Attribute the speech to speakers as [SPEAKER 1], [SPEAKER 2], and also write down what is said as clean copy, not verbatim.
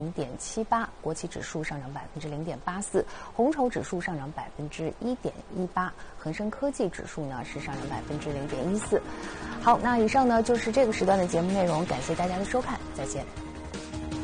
[SPEAKER 1] 0.78%，国企指数上涨0.84%，红筹指数上涨1.18%，恒生科技指数呢是上涨0.14%。好，那以上呢就是这个时段的节目内容，感谢大家的收看，再见。